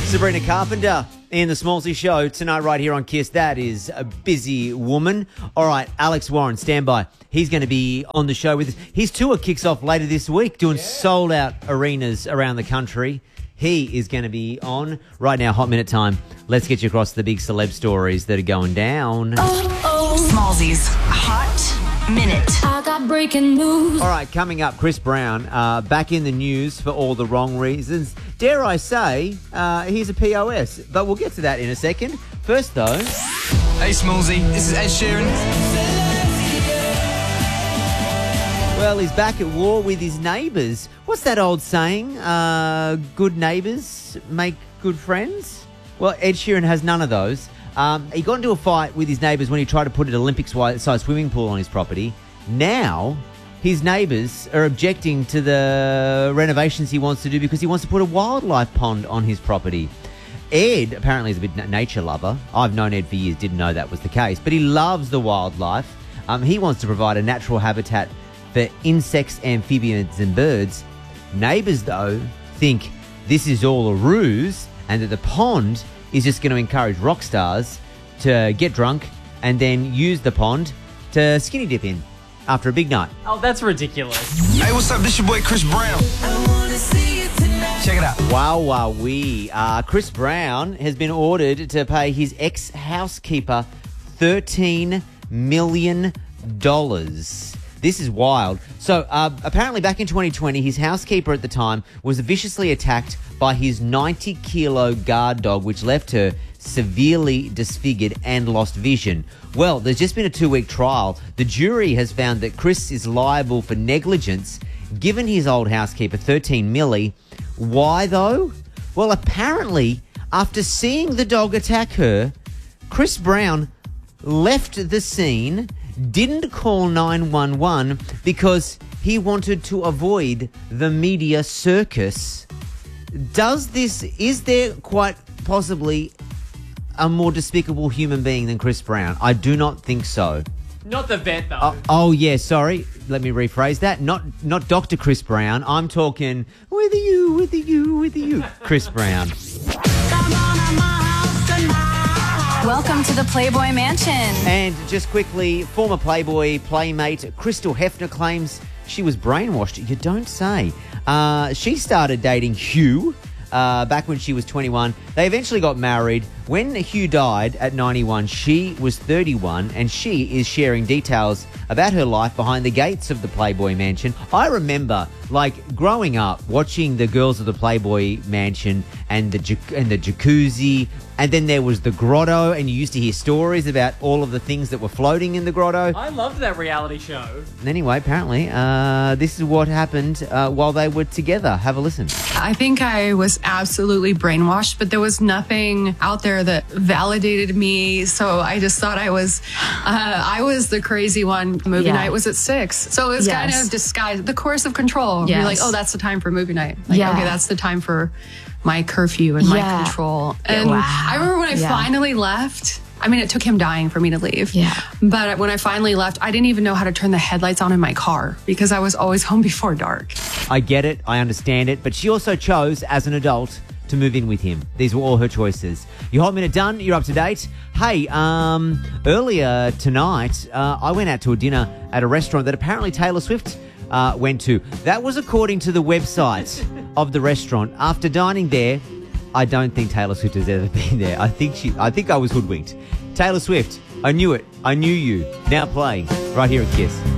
Sabrina Carpenter in the Smallsy Show tonight right here on Kiss. That is a busy woman. All right, Alex Warren, stand by. He's going to be on the show with us. His tour kicks off later this week, doing sold-out arenas around the country. He is going to be on right now, Hot Minute time. Let's get you across the big celeb stories that are going down. Smallsy's Hot Minute. I got breaking news. All right, coming up, Chris Brown, back in the news for all the wrong reasons. Dare I say, he's a POS, but we'll get to that in a second. First, though... Hey, Smallsy, this is Ed Sheeran. Well, he's back at war with his neighbours. What's that old saying? Good neighbours make good friends? Well, Ed Sheeran has none of those. He got into a fight with his neighbours when he tried to put an Olympics-sized swimming pool on his property. Now, his neighbours are objecting to the renovations he wants to do because he wants to put a wildlife pond on his property. Ed apparently is a bit nature lover. I've known Ed for years, didn't know that was the case. But he loves the wildlife. He wants to provide a natural habitat for insects, amphibians and birds. Neighbours, though, think this is all a ruse and that the pond is just going to encourage rock stars to get drunk and then use the pond to skinny dip in after a big night. Oh, that's ridiculous. Hey, what's up? This your boy Chris Brown. Check it out. Wowee. Chris Brown has been ordered to pay his ex-housekeeper $13 million. This is wild. So, apparently back in 2020, his housekeeper at the time was viciously attacked by his 90-kilo guard dog, which left her severely disfigured and lost vision. Well, there's just been a 2-week trial. The jury has found that Chris is liable for negligence, given his old housekeeper $13 million. Why, though? Well, apparently, after seeing the dog attack her, Chris Brown left the scene, didn't call 911 because he wanted to avoid the media circus. Is there quite possibly a more despicable human being than Chris Brown? I do not think so. Not the vet, though. Yeah, sorry. Let me rephrase that. Not Dr. Chris Brown. I'm talking with you, Chris Brown. Welcome to the Playboy Mansion. And just quickly, former Playboy playmate Crystal Hefner claims she was brainwashed. You don't say. She started dating Hugh back when she was 21. They eventually got married. When Hugh died at 91, she was 31, and she is sharing details about her life behind the gates of the Playboy Mansion. I remember, growing up, watching the girls of the Playboy Mansion and the jacuzzi, and then there was the grotto, and you used to hear stories about all of the things that were floating in the grotto. I loved that reality show. Anyway, apparently, this is what happened while they were together. Have a listen. I think I was absolutely brainwashed, but there was nothing out there that validated me. So I just thought I was the crazy one. Movie night was at 6. So it was kind of disguised. The course of control. You're like, oh, that's the time for movie night. Okay, that's the time for my curfew and my control. And I remember when I finally left, I mean, it took him dying for me to leave. Yeah. But when I finally left, I didn't even know how to turn the headlights on in my car because I was always home before dark. I get it. I understand it. But she also chose, as an adult, to move in with him. These were all her choices. Your Hot Minute done. You're up to date. Hey, earlier tonight, I went out to a dinner at a restaurant that apparently Taylor Swift went to. That was according to the website of the restaurant. After dining there, I don't think Taylor Swift has ever been there. I think I was hoodwinked. Taylor Swift, I knew it. I knew you. Now playing right here at Kiss.